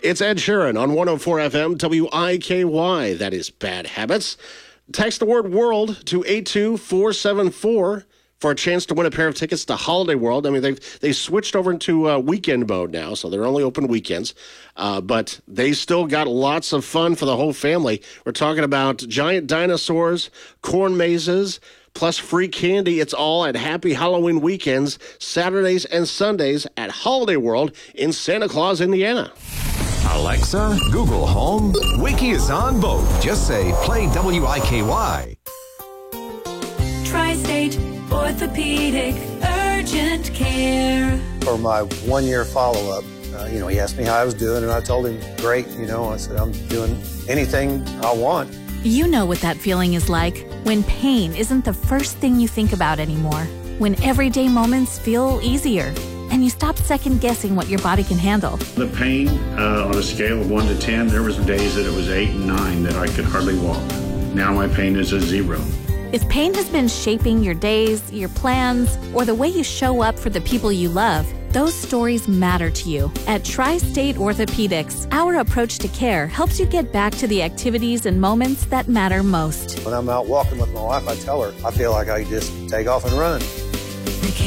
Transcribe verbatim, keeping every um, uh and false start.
It's Ed Sheeran on one oh four F M W I K Y. That is Bad Habits. Text the word world to eight two four seven four for a chance to win a pair of tickets to Holiday World. I mean, they've they switched over into uh, weekend mode now, so they're only open weekends. Uh, but they still got lots of fun for the whole family. We're talking about giant dinosaurs, corn mazes, plus free candy. It's all at Happy Halloween Weekends, Saturdays and Sundays at Holiday World in Santa Claus, Indiana. Alexa, Google Home, Wiki is on both. Just say, play W I K Y. Tri-State Orthopedic Urgent Care. For my one-year follow-up, uh, you know, he asked me how I was doing, and I told him, great, you know. I said, I'm doing anything I want. You know what that feeling is like when pain isn't the first thing you think about anymore, when everyday moments feel easier, and you stop second-guessing what your body can handle. The pain, uh, on a scale of one to ten, there was days that it was eight and nine that I could hardly walk. Now my pain is a zero. If pain has been shaping your days, your plans, or the way you show up for the people you love, those stories matter to you. At Tri-State Orthopedics, our approach to care helps you get back to the activities and moments that matter most. When I'm out walking with my wife, I tell her, I feel like I just take off and run.